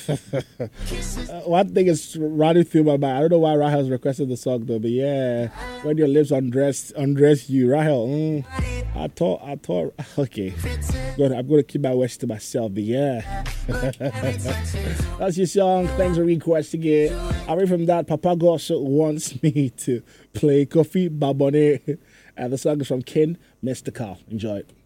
One thing is running through my mind. I don't know why Rahel's requested the song though, but yeah, when your lips undress you, Rahel. I thought, okay. Good, I'm gonna keep my words to myself, but yeah. That's your song. Thanks for requesting it. Away from that, Papa Gosso wants me to play Kofi Babone, and the song is from Ken Mystical. Enjoy it.